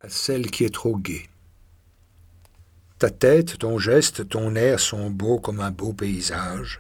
à celle qui est trop gaie. Ta tête, ton geste, ton air sont beaux comme un beau paysage.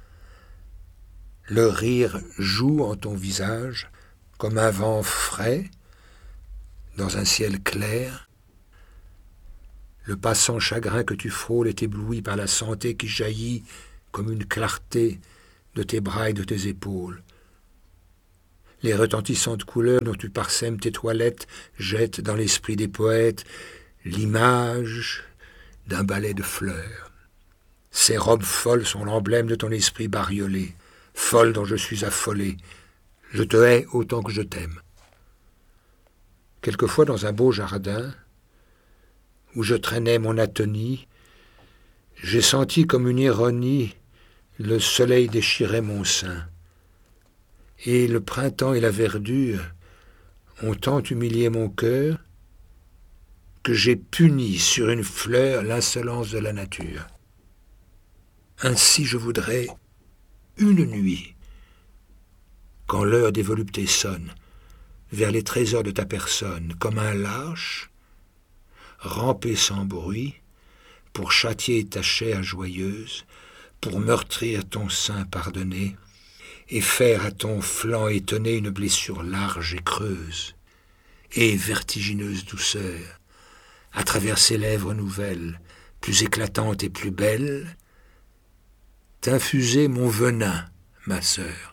Le rire joue en ton visage comme un vent frais dans un ciel clair. Le passant chagrin que tu frôles est ébloui par la santé qui jaillit comme une clarté de tes bras et de tes épaules. Les retentissantes couleurs dont tu parsèmes tes toilettes jettent dans l'esprit des poètes l'image d'un balai de fleurs. Ces robes folles sont l'emblème de ton esprit bariolé, folle dont je suis affolé. Je te hais autant que je t'aime. Quelquefois dans un beau jardin, où je traînais mon atonie, j'ai senti comme une ironie le soleil déchirait mon sein. Et le printemps et la verdure ont tant humilié mon cœur que j'ai puni sur une fleur l'insolence de la nature. Ainsi je voudrais, une nuit, quand l'heure des voluptés sonne, vers les trésors de ta personne, comme un lâche, ramper sans bruit, pour châtier ta chair joyeuse, pour meurtrir ton sein pardonné, et faire à ton flanc étonné une blessure large et creuse, et vertigineuse douceur, à travers ces lèvres nouvelles, plus éclatantes et plus belles, t'infuser mon venin, ma sœur.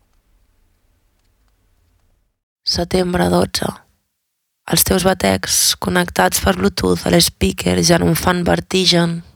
Setembre 12. Els teus batecs connectats per Bluetooth a l'speaker ja no em fan vertigen.